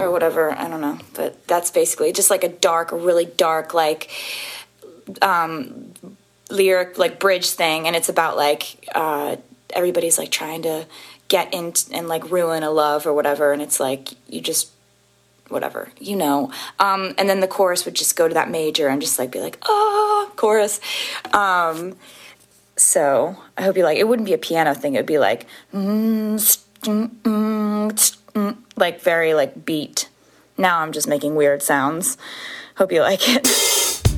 or whatever. I don't know, but that's basically just like a really dark, like lyric, like bridge thing, and it's about like everybody's like trying to get in and like ruin a love or whatever, and it's like you just whatever, you know. And then the chorus would just go to that major and just like be like, oh, chorus. So I hope you like. It wouldn't be a piano thing. It would be like like very like beat. Now I'm just making weird sounds. Hope you like it.